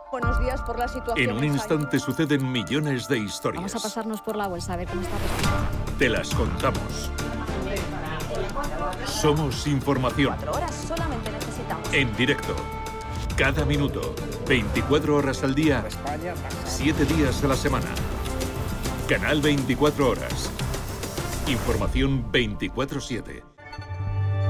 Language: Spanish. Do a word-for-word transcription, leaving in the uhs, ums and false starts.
Buenos días. Por la situación. En un instante suceden millones de historias. Vamos a pasarnos por la bolsa a ver cómo está respirando. Te las contamos. Somos información. Cuatro horas solamente necesitamos. En directo. Cada minuto. veinticuatro horas al día. siete días a la semana. Canal veinticuatro horas. Información veinticuatro siete.